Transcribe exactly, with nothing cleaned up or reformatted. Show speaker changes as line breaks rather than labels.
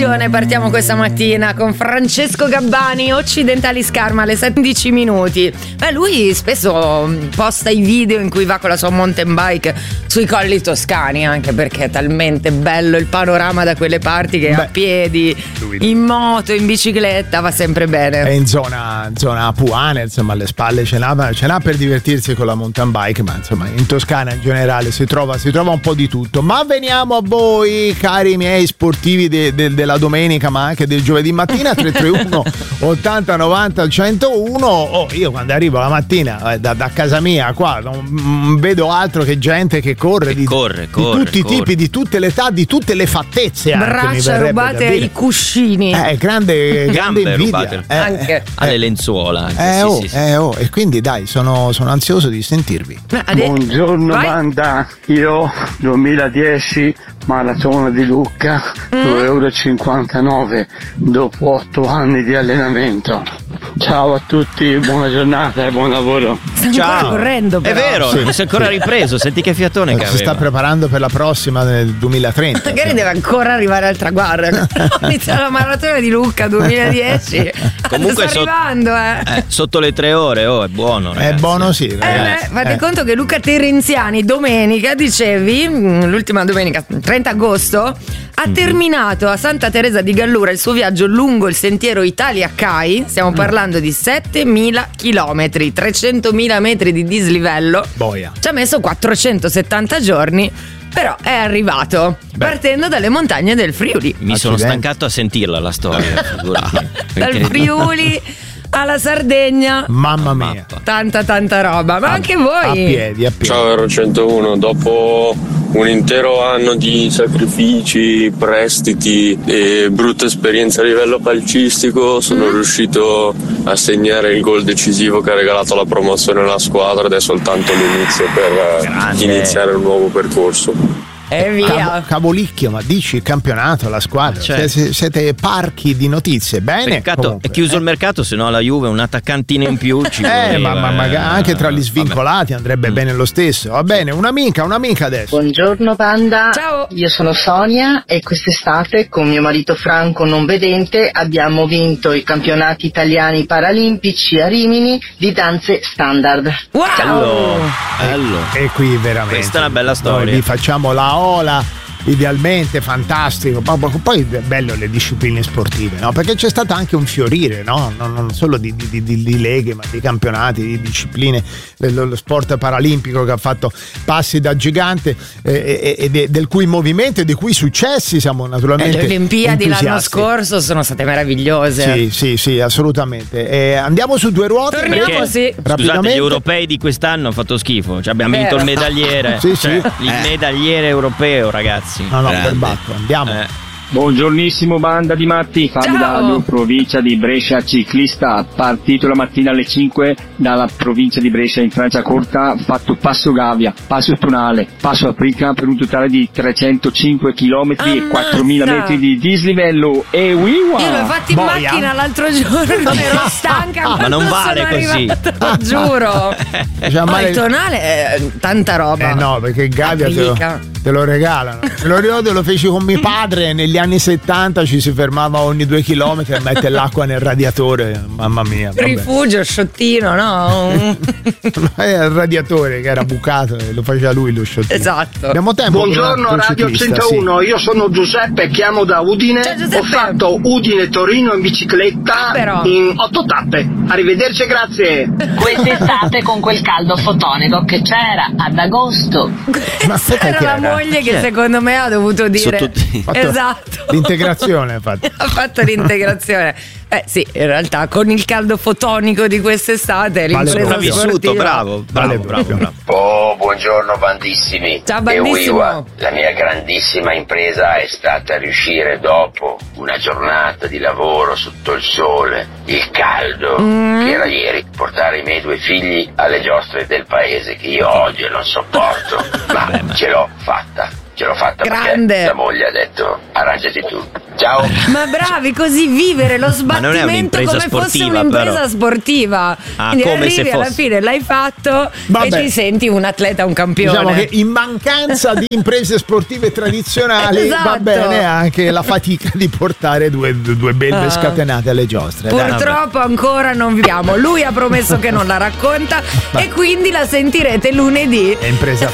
Attenzione, partiamo questa mattina con Francesco Gabbani, Occidentali Scarma alle sedici minuti. Beh, lui spesso posta i video in cui va con la sua mountain bike sui colli toscani, anche perché è talmente bello il panorama da quelle parti che Beh, a piedi, in moto, in bicicletta va sempre bene.
È in zona, zona Puane, insomma, alle spalle ce n'ha, ce n'ha per divertirsi con la mountain bike, ma insomma in Toscana in generale si trova, si trova un po' di tutto. Ma veniamo a voi, cari miei sportivi de, de, della domenica, ma anche del giovedì mattina. Tre tre uno ottanta novanta centouno. Oh, io quando arrivo la mattina eh, da, da casa mia qua non, non vedo altro che gente che corre,
che
di,
corre, corre
di tutti
corre.
i tipi, di tutte le età, di tutte le fattezze,
braccia
anche,
rubate ai cuscini,
eh, grande, grande
gambe
invidia,
rubate
eh,
anche
eh,
alle lenzuola anche.
eh,
sì,
oh,
sì, sì.
eh, oh, e quindi dai, sono, sono ansioso di sentirvi.
Buongiorno
Vai.
banda, io duemiladieci maratona di Lucca, due euro e cinquantanove dopo otto anni di allenamento. Ciao a tutti, buona giornata e buon lavoro.
Sta
Ciao.
ancora correndo, però.
È vero,
Sì.
non si è ancora ripreso, senti che fiatone che
Si sta
aveva.
preparando per la prossima nel duemilatrenta.
Magari deve ancora arrivare al traguardo. Inizia la maratona di Lucca duemiladieci.
Comunque
sta
so-
arrivando, eh.
Eh, sotto le tre ore, oh, è buono.
È
ragazzi.
buono, sì.
Eh,
ragazzi.
beh, fate
Eh.
conto che Luca Terenziani domenica, dicevi, mh, l'ultima domenica, trenta agosto, ha
Mhm.
terminato a Santa Teresa di Gallura il suo viaggio lungo il sentiero Italia-Cai. Stiamo
Mm.
parlando di settemila chilometri, trecentomila metri di dislivello.
Boia.
Ci ha messo quattrocentosettanta giorni, però è arrivato,
Beh.
partendo dalle montagne del Friuli.
Mi sono
Accidenti.
stancato a sentirla la storia, figurati.
Dal
Perché-
Friuli alla Sardegna.
Mamma mia.
Mappa.
Tanta tanta roba, ma anche voi.
A piedi, a piedi.
Ciao Euro centouno, dopo un intero anno di sacrifici, prestiti e brutta esperienza a livello calcistico sono
Mm.
riuscito a segnare il gol decisivo che ha regalato la promozione alla squadra ed è soltanto l'inizio per eh,
Grande.
iniziare un nuovo percorso.
E via.
Cavo- Cavolicchio, ma dici il campionato, la squadra,
Certo.
siete, siete parchi di notizie. Bene.
Peccato,
comunque.
è chiuso il mercato, se no la Juve un attaccantino in più ci
Eh,
voleva,
ma, ma magari anche tra gli
eh,
svincolati andrebbe
Mm.
bene lo stesso. Va bene, un'amica, un'amica adesso.
Buongiorno banda,
Ciao.
io sono Sonia e quest'estate con mio marito Franco non vedente abbiamo vinto i campionati italiani paralimpici a Rimini di danze standard.
Wow.
Bello, bello.
E qui veramente.
Questa è una bella
Noi
storia.
vi facciamo la ola. Idealmente fantastico, ma poi è bello le discipline sportive, no? Perché c'è stato anche un fiorire, no? Non, non solo di, di, di, di leghe, ma di campionati, di discipline, lo, lo sport paralimpico che ha fatto passi da gigante eh, e, e del cui movimento e dei cui successi siamo naturalmente
Le Olimpiadi l'anno
entusiasti.
scorso sono state meravigliose.
Sì, sì, sì, assolutamente. Eh, andiamo su due ruote.
Torniamo,
Perché,
sì.
scusate,
Rapidamente.
gli europei di quest'anno hanno fatto schifo. Cioè, abbiamo vinto
Vero.
il medagliere.
Sì,
Cioè,
sì.
il medagliere europeo, ragazzi.
No, no,
Grande.
per batto, andiamo.
Eh.
Buongiornissimo banda di matti, Fabio
Ciao.
Dario, provincia di Brescia, ciclista, partito la mattina alle cinque dalla provincia di Brescia in Francia Corta, fatto passo Gavia, passo Tonale, passo Africa per un totale di trecentocinque chilometri e
Ammazza.
quattromila metri di dislivello e wiwa!
Io l'ho fatto in
Boia.
macchina l'altro giorno, ero stanca.
Ma non
quando
vale
sono
così.
arrivata, lo giuro.
Cioè,
Poi
male-
il tonale è tanta roba.
Eh no, perché Gavia te lo,
Africa.
te lo regalano. Me lo ricordo, lo feci con mio padre negli anni settanta, ci si fermava ogni due chilometri a mettere l'acqua nel radiatore. Mamma mia. Vabbè.
Rifugio, sciottino, no?
Era il radiatore che era bucato e lo faceva lui lo sciottino.
Esatto.
Abbiamo tempo. per un
Buongiorno
altro
Radio
ciclista,
centouno, io sono Giuseppe, chiamo da Udine,
Ciao, Giuseppe.
ho fatto Udine-Torino in bicicletta
Ah, però.
in otto tappe. Arrivederci e grazie.
Quest'estate con quel caldo fotonico che c'era ad agosto.
Ma aspetta,
Era
chi
la
era?
moglie che
Chi è?
secondo me ha dovuto dire
tutti-
Fatto
esatto.
L'integrazione ha fatto.
Ha fatto l'integrazione. Eh sì, in realtà con il caldo fotonico di quest'estate l'impresa
proprio.
Sopravvissuto,
sportiva.
bravo,
Vale
bravo, bravo,
proprio.
bravo.
Oh, buongiorno bandissimi.
Ciao,
E
bandissimo.
Wiwa, la mia grandissima impresa è stata riuscire dopo una giornata di lavoro sotto il sole, il caldo,
Mm.
che era ieri, portare i miei due figli alle giostre del paese che io odio e non sopporto, ma ce l'ho fatta. ce l'ho fatta
Grande.
perché la moglie ha detto arrangiati tu. Ciao.
Ma bravi, così vivere lo
Ma non è
sbattimento
un'impresa
come fosse
sportiva,
un'impresa
però.
sportiva.
Ah,
Quindi
come se
arrivi alla
fosse.
fine, l'hai fatto
Vabbè.
e ti senti un atleta, un campione.
Diciamo che in mancanza di imprese sportive tradizionali
Esatto.
va bene anche la fatica di portare due, due belve
Ah.
scatenate alle giostre. Dai.
Purtroppo ancora non viviamo. Lui ha promesso che non la racconta e quindi la sentirete lunedì.
È impresa